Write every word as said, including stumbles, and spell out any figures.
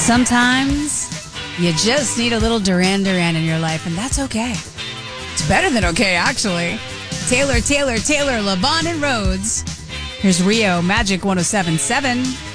Sometimes you just need a little Duran Duran in your life, and that's okay. It's better than okay, actually. Taylor, Taylor, Taylor, LaVon and Rhodes. Here's Rio, Magic one oh seven point seven.